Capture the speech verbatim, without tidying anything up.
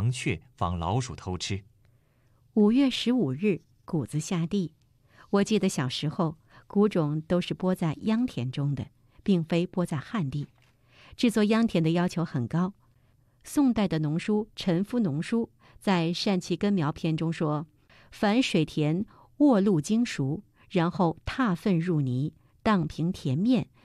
防雀，防老鼠偷吃。 五月十五日，谷子下地。我记得小时候，谷种都是播在秧田中的，并非播在旱地。制作秧田的要求很高。宋代的农书陈夫农书在《善畦根苗篇》中说：“凡水田卧露精熟，然后踏粪入泥，荡平田面，